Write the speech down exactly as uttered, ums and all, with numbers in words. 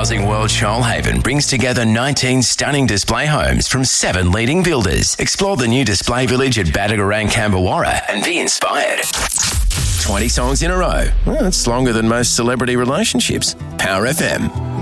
Housing World Shoalhaven brings together nineteen stunning display homes from seven leading builders. Explore the new display village at Badagarang, Cambawarra and be inspired. twenty songs in a row. Well, that's longer than most celebrity relationships. Power F M.